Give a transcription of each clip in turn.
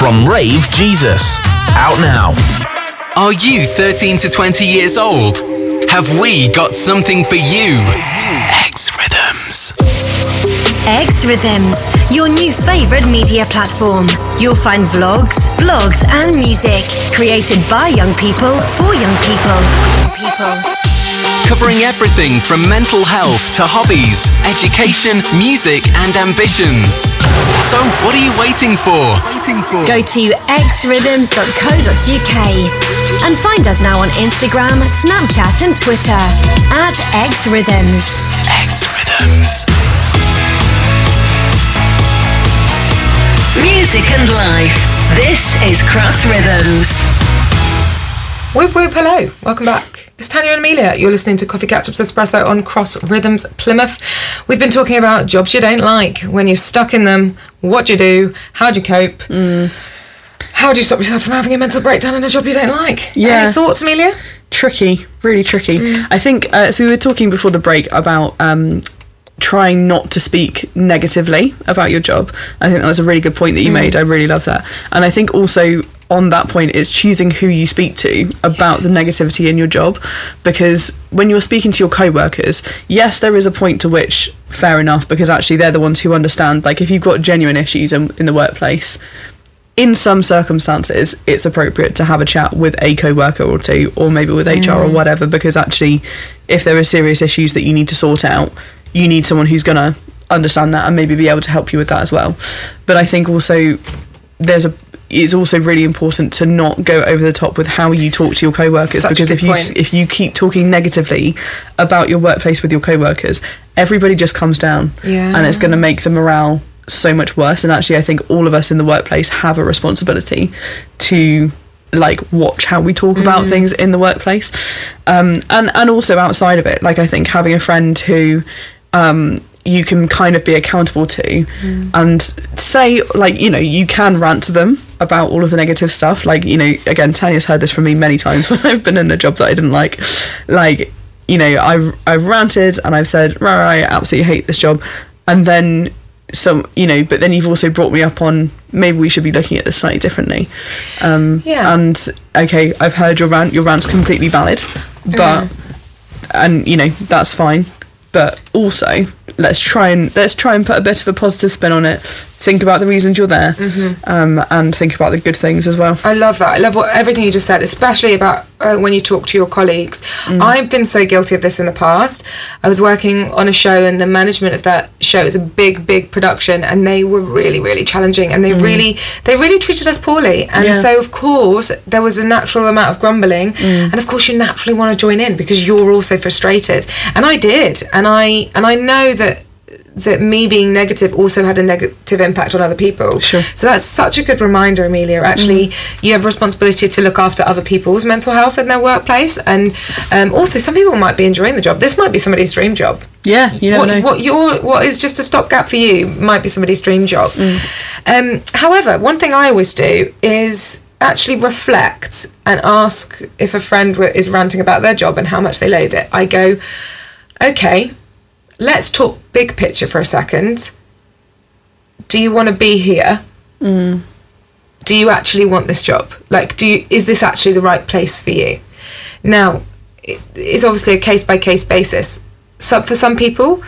from Rave Jesus. Out now. Are you 13 to 20 years old? Have we got something for you? X Rhythms. X Rhythms, your new favourite media platform. You'll find vlogs, blogs and music created by young people for young people. Covering everything from mental health to hobbies, education, music and ambitions. So what are you waiting for? Go to xrhythms.co.uk and find us now on Instagram, Snapchat and Twitter at X Rhythms. X Rhythms. Music and life. This is Cross Rhythms. Whoop whoop, hello, welcome back. It's Tanya and Amelia. You're listening to Coffee Catch-Ups Espresso on Cross Rhythms Plymouth. We've been talking about jobs you don't like, when you're stuck in them, what do you do, how do you cope, how do you stop yourself from having a mental breakdown in a job you don't like? Yeah. Any thoughts, Amelia? Tricky, really tricky. I think, so we were talking before the break about trying not to speak negatively about your job. I think that was a really good point that you made. I really love that. And I think also on that point is choosing who you speak to about the negativity in your job, because when you're speaking to your co-workers, yes, there is a point to which, fair enough, because actually they're the ones who understand, like if you've got genuine issues in the workplace, in some circumstances it's appropriate to have a chat with a co-worker or two, or maybe with HR or whatever, because actually if there are serious issues that you need to sort out, you need someone who's going to understand that and maybe be able to help you with that as well. But I think also it's also really important to not go over the top with how you talk to your co-workers, because if you keep talking negatively about your workplace with your co-workers, everybody just comes down, and it's going to make the morale so much worse. And actually I think all of us in the workplace have a responsibility to like watch how we talk about things in the workplace, and also outside of it. Like I think having a friend who you can kind of be accountable to and say, like, you know, you can rant to them about all of the negative stuff. Like, you know, again, Tanya's heard this from me many times when I've been in a job that I didn't like, you know, I've ranted and I've said, right, I absolutely hate this job. And then some, you know, but then you've also brought me up on maybe we should be looking at this slightly differently. And okay, I've heard your rant's completely valid, but, and you know, that's fine. But also, let's try and put a bit of a positive spin on it. Think about the reasons you're there, and think about the good things as well. I love that. I love everything you just said, especially about when you talk to your colleagues. I've been so guilty of this in the past. I was working on a show, and the management of that show is a big production, and they were really, really challenging, and they really treated us poorly. And so, of course, there was a natural amount of grumbling, and of course, you naturally want to join in because you're also frustrated. And I did, and I know that me being negative also had a negative impact on other people. Sure. So that's such a good reminder, Amelia. Actually, you have a responsibility to look after other people's mental health in their workplace, and also some people might be enjoying the job. This might be somebody's dream job. Yeah, you never know. What is just a stopgap for you might be somebody's dream job. However, one thing I always do is actually reflect and ask if a friend is ranting about their job and how much they loathe it. I go, okay, let's talk big picture for a second. Do you want to be here? Do you actually want this job? Like, is this actually the right place for you? Now, it's obviously a case-by-case basis. So for some people,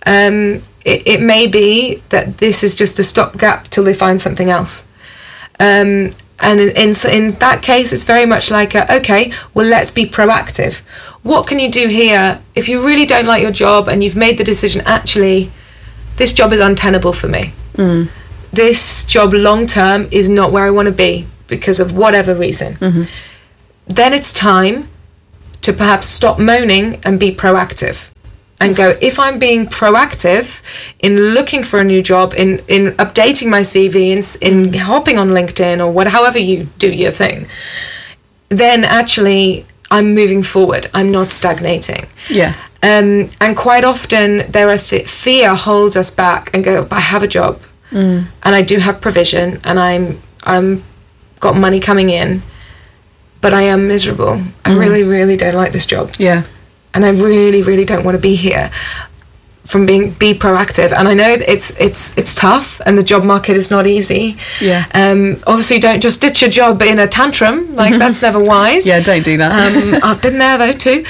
it may be that this is just a stopgap till they find something else. And in that case, it's very much like, okay, well, let's be proactive. What can you do here if you really don't like your job and you've made the decision, actually, this job is untenable for me. This job long-term is not where I want to be because of whatever reason. Then it's time to perhaps stop moaning and be proactive. And go, if I'm being proactive in looking for a new job, in updating my CV, in hopping on LinkedIn or however you do your thing, then actually I'm moving forward. I'm not stagnating. Yeah. And quite often fear holds us back and go, I have a job and I do have provision and I'm got money coming in, but I am miserable. I really, really don't like this job. Yeah. And I really, really don't want to be here. be proactive. And I know it's tough, and the job market is not easy. Yeah. Obviously, don't just ditch your job in a tantrum. Like, that's never wise. Yeah, don't do that. I've been there though too.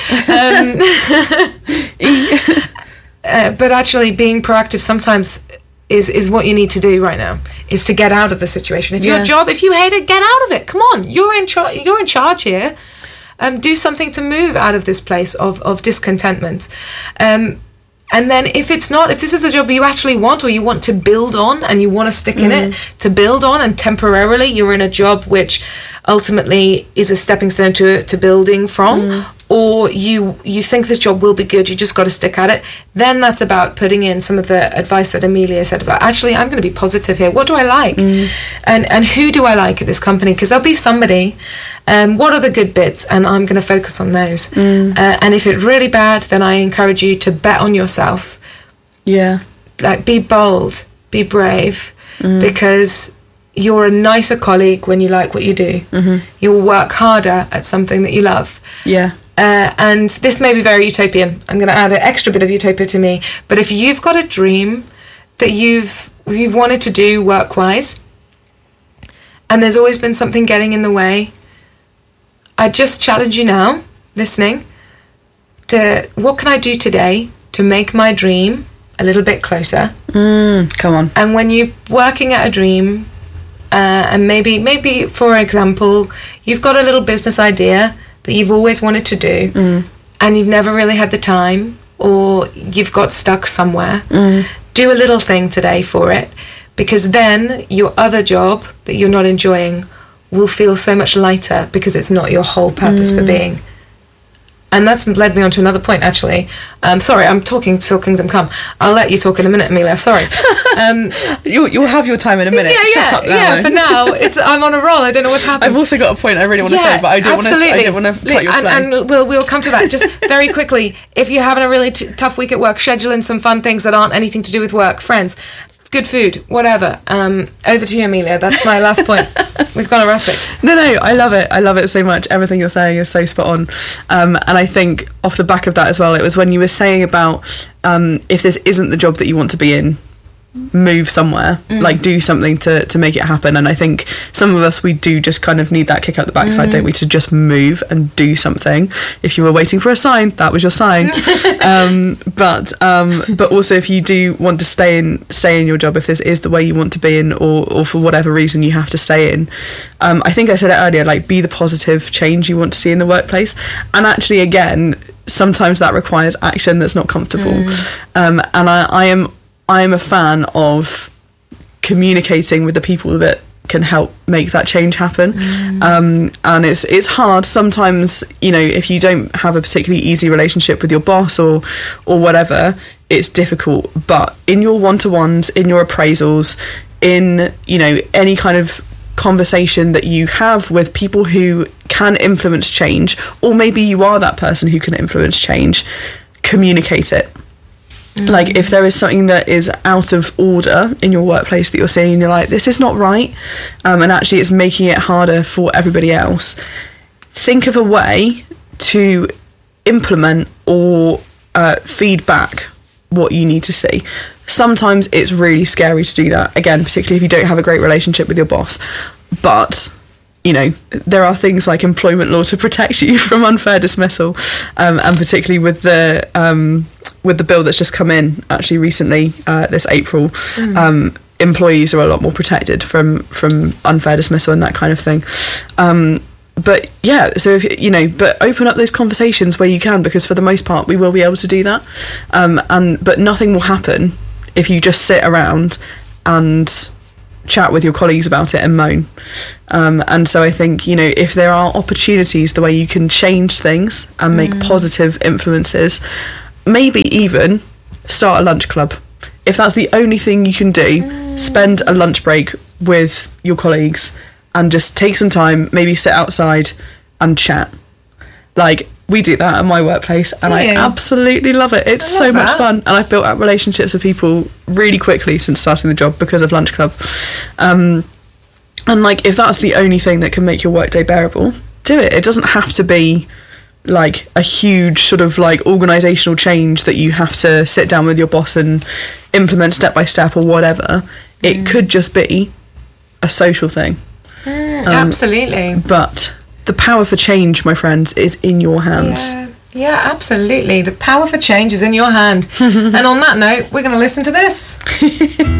But actually, being proactive sometimes is what you need to do right now. Is to get out of the situation. If your job, if you hate it, get out of it. Come on, you're in charge here. Do something to move out of this place of discontentment. And then if this is a job you actually want, or you want to build on and you want to stick in it to build on, and temporarily you're in a job which ultimately is a stepping stone to building from, or you think this job will be good, you just got to stick at it, then that's about putting in some of the advice that Amelia said about, actually, I'm going to be positive here. What do I like? And who do I like at this company? Because there'll be somebody. What are the good bits? And I'm going to focus on those. And if it's really bad, then I encourage you to bet on yourself. Yeah. Like, be bold, be brave, because you're a nicer colleague when you like what you do. You'll work harder at something that you love. Yeah. And this may be very utopian. I'm going to add an extra bit of utopia to me. But if you've got a dream that you've wanted to do work-wise, and there's always been something getting in the way, I just challenge you now, listening, to what can I do today to make my dream a little bit closer? Come on. And when you're working at a dream, and maybe for example, you've got a little business idea that you've always wanted to do, and you've never really had the time, or you've got stuck somewhere, do a little thing today for it, because then your other job that you're not enjoying will feel so much lighter, because it's not your whole purpose for being. And that's led me on to another point, actually. Sorry, I'm talking till Kingdom Come. I'll let you talk in a minute, Amelia. Sorry. You'll have your time in a minute. Shut up now. Yeah, for now, I'm on a roll. I don't know what's happened. I've also got a point I really want to say, but I don't want to cut your flow. And we'll come to that. Just very quickly, if you're having a really tough week at work, schedule in some fun things that aren't anything to do with work. Friends, good food, whatever. Over to you, Amelia. That's my last point. We've gone to wrap it. No, I love it. I love it so much. Everything you're saying is so spot on. And I think off the back of that as well, it was when you were saying about if this isn't the job that you want to be in, move somewhere, like do something to make it happen. And I think some of us, we do just kind of need that kick out the backside, don't we, to just move and do something. If you were waiting for a sign, that was your sign. But also, if you do want to stay in your job, if this is the way you want to be in, or for whatever reason you have to stay in, I think I said it earlier, like, be the positive change you want to see in the workplace. And actually, again, sometimes that requires action that's not comfortable. And I am a fan of communicating with the people that can help make that change happen. And it's hard sometimes, you know, if you don't have a particularly easy relationship with your boss or whatever, it's difficult. But in your one-to-ones, in your appraisals, in, you know, any kind of conversation that you have with people who can influence change, or maybe you are that person who can influence change, communicate it. Like, if there is something that is out of order in your workplace that you're seeing and you're like, this is not right, and actually it's making it harder for everybody else, think of a way to implement or feedback what you need to see. Sometimes it's really scary to do that, again, particularly if you don't have a great relationship with your boss. But, you know, there are things like employment law to protect you from unfair dismissal, and particularly with the bill that's just come in actually recently, this April, employees are a lot more protected from unfair dismissal and that kind of thing. But yeah, so if you know, but open up those conversations where you can, because for the most part we will be able to do that. But nothing will happen if you just sit around and chat with your colleagues about it and moan. And so I think, you know, if there are opportunities the way you can change things and make positive influences, maybe even start a lunch club. If that's the only thing you can do, spend a lunch break with your colleagues and just take some time, maybe sit outside and chat. Like, we do that at my workplace, and I absolutely love it. It's so much fun, and I've built up relationships with people really quickly since starting the job because of Lunch Club. And like, if that's the only thing that can make your workday bearable, do it. It doesn't have to be like a huge sort of like organizational change that you have to sit down with your boss and implement step by step or whatever. It could just be a social thing. Absolutely. But the power for change, my friends, is in your hands. Yeah, absolutely. The power for change is in your hand. And on that note, we're going to listen to this.